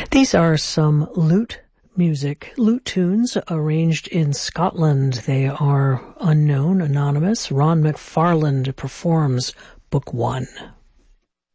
These are some lute tunes arranged in Scotland. They are unknown, anonymous. Ron McFarland performs Book 1.